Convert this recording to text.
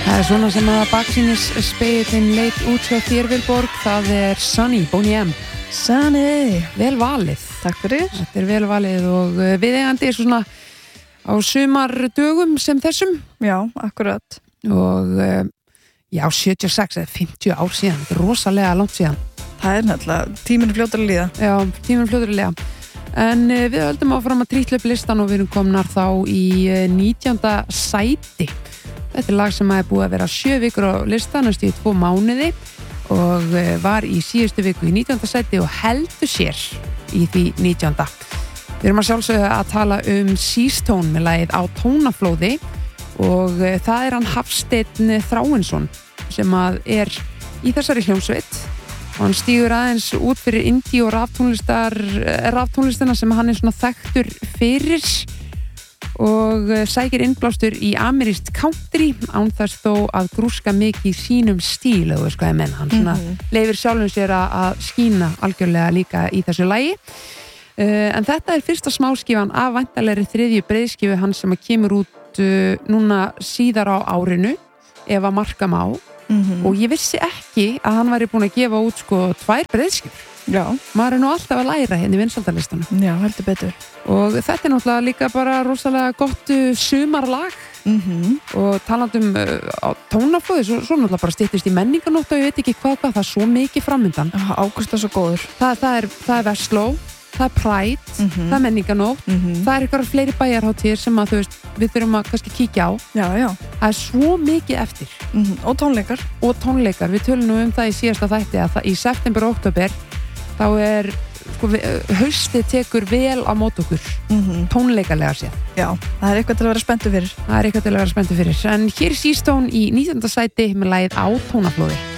Það svona sem að baksýnisspegillinn leit út hjá þér, Vilborg. Það Sunny, Boney M. Sunny. Vel valið. Takk fyrir. Þetta vel valið og viðeigandi svona á sumardögum sem þessum. Já, akkurat. Og já, 76 eða 50 ár síðan. Þetta rosalega langt síðan. Það náttúrulega, tíminn fljótur að líða. Já, tíminn fljótur að líða. En við höldum áfram að trítla upp listan og við erum komnar þá í 19. sæti. Þetta lag sem er búið að vera 7 vikur á listan næstu í 2 mánuði og var í síðustu viku í 19. sæti og heldur sér í því 19. Við erum að sjálfsögðu að tala Seastone með lagið Á tónaflóði og það hann Hafsteinn Þráinsson sem að í þessari hljómsveit og hann stígur aðeins út fyrir indie og raftónlistina sem hann svona þekktur fyrir og sækir innblástur í amerískt country án þess þó að grúska mikið í sínum stíl og veist hvað ég menn, hann svona leifir sjálfum sér að skína algjörlega líka í þessu lagi en þetta fyrsta smáskífan af væntanlegri 3. breiðskífu hans sem kemur út núna síðar á árinu ef að marka má og ég vissi ekki að hann væri búin að gefa út 2 breiðskífur. Já. Maður nú alltaf að læra hérna í vinsældarlistanum. Já, heldur betur. Og þetta náttúrulega líka bara rosalega gott sumarlag og talandum á tónaflóði, svo náttúrulega bara styttist í menninganótt og ég veit ekki hvað, það svo mikið framundan. Ágúst svo góður. Það Versló, það Pride, það menninganótt, það eitthvað fleiri bæjarhátíðir sem að við þurfum að kannski kíkja á. Já, já. Það svo mikið eftir. Og tónleikar. Og tónleikar, við tölum nú það í síðasta þætti að í september og október þá haustið tekur vel á mót okkur tónleikalega sér. Já, það eitthvað til að vera spenntur fyrir. En hér Seastone í 19. sæti með lagið Á tónaflóði.